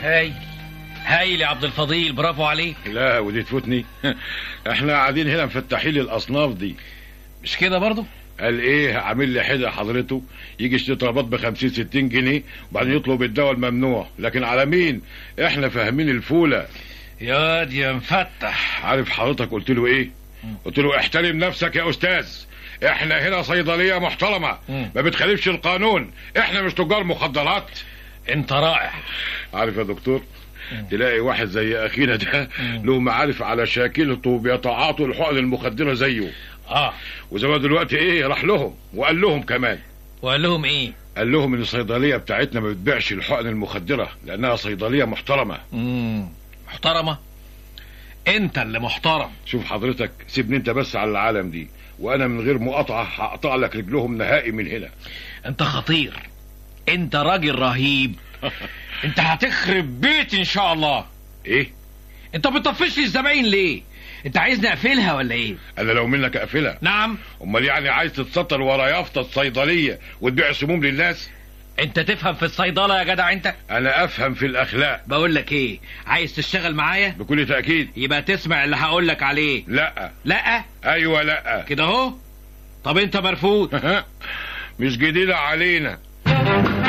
هايل هايل يا عبد الفضيل، برافو عليك. لا ودي تفوتني. احنا قاعدين هنا مفتحين للاصناف دي، مش كده برضو؟ قال ايه عامل لي حده حضرته يجي يشتري طلبات ب50 60 جنيه وبعدين يطلب الدواء الممنوع، لكن على مين؟ احنا فاهمين الفوله يا دي يا مفتح. عارف حضرتك قلت له ايه؟ قلت له احترم نفسك يا استاذ، احنا هنا صيدليه محترمه ما بتخالفش القانون، احنا مش تجار مخدرات. انت رائع. عارف يا دكتور، تلاقي واحد زي اخينا ده له معارف على شاكلته بيتعاطوا الحقن المخدره زيه. وزي ما دلوقتي ايه راح لهم وقال لهم كمان. وقال لهم ايه؟ قال لهم ان الصيدليه بتاعتنا ما بتبيعش الحقن المخدره لانها صيدليه محترمه. محترمه؟ انت اللي محترم. شوف حضرتك، سيبني انت بس على العالم دي، وانا من غير مقاطعه هقطع لك رجلهم نهائي من هنا. انت خطير، انت راجل رهيب. انت هتخرب بيت ان شاء الله. ايه؟ انت بتطفش لي الزباين ليه؟ انت عايزني اقفلها ولا ايه؟ انا لو منك اقفلها. نعم. امال يعني عايز تتستر ورا يافطه الصيدليه وتبيع سموم للناس؟ انت تفهم في الصيدله يا جدع انت؟ انا افهم في الاخلاق. بقول لك ايه، عايز تشتغل معايا؟ بكل تاكيد. يبقى تسمع اللي هقول لك عليه. لا. لا؟ ايوه لا كده اهو. طب انت مرفوض. مش جديده علينا.